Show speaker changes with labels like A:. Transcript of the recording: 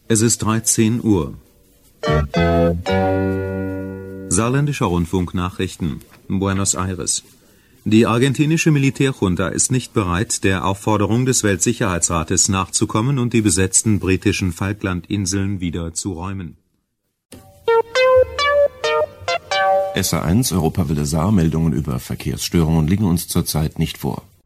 A: Es ist 13 Uhr. Saarländischer Rundfunk Nachrichten. Buenos Aires. Die argentinische Militärjunta ist nicht bereit, der Aufforderung des Weltsicherheitsrates nachzukommen und die besetzten britischen Falklandinseln wieder zu räumen.
B: SA1 Europawelle Saar, Meldungen über Verkehrsstörungen liegen uns zurzeit nicht vor.